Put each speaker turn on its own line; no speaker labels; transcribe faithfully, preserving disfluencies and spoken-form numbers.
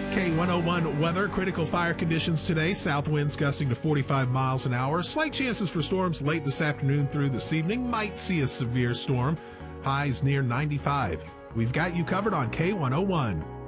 K one oh one weather, critical fire conditions today. South winds gusting to forty-five miles an hour. Slight chances for storms late this afternoon through this evening. Might see a severe storm. Highs near ninety-five. We've got you covered on K one oh one.